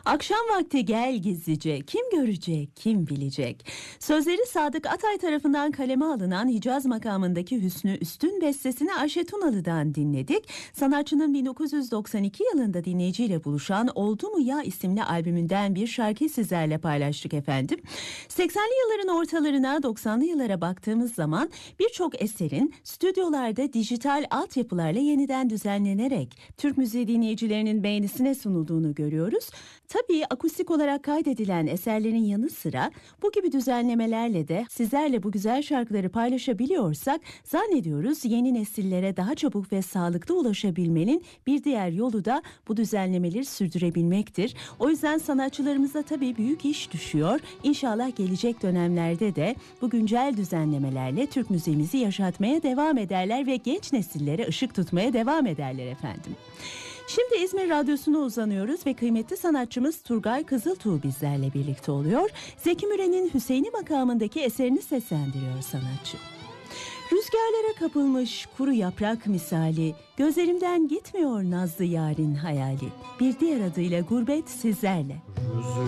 Akşam vakti gel gizlice, kim görecek, kim bilecek. Sözleri Sadık Atay tarafından kaleme alınan Hicaz makamındaki Hüsnü Üstün bestesini Ayşe Tunalı'dan dinledik. Sanatçının 1992 yılında dinleyiciyle buluşan Oldu Mu Ya isimli albümünden bir şarkı sizlerle paylaştık efendim. 80'li yılların ortalarına 90'lı yıllara baktığımız zaman birçok eserin stüdyolarda dijital altyapılarla yeniden düzenlenerek Türk müziği dinleyicilerinin beğenisine sunulduğunu görüyoruz. Tabii akustik olarak kaydedilen eserlerin yanı sıra bu gibi düzenlemelerle de sizlerle bu güzel şarkıları paylaşabiliyorsak zannediyoruz yeni nesillere daha çabuk ve sağlıklı ulaşabilmenin bir diğer yolu da bu düzenlemeleri sürdürebilmektir. O yüzden sanatçılarımıza tabii büyük iş düşüyor. İnşallah gelecek dönemlerde de bu güncel düzenlemelerle Türk müziğimizi yaşatmaya devam ederler ve genç nesillere ışık tutmaya devam ederler efendim. Şimdi İzmir Radyosu'na uzanıyoruz ve kıymetli sanatçımız Turgay Kızıltuğ bizlerle birlikte oluyor. Zeki Müren'in Hüseyin'i makamındaki eserini seslendiriyor sanatçı. Rüzgarlara kapılmış kuru yaprak misali, gözlerimden gitmiyor nazlı yarın hayali. Bir diğer adıyla gurbet sizlerle.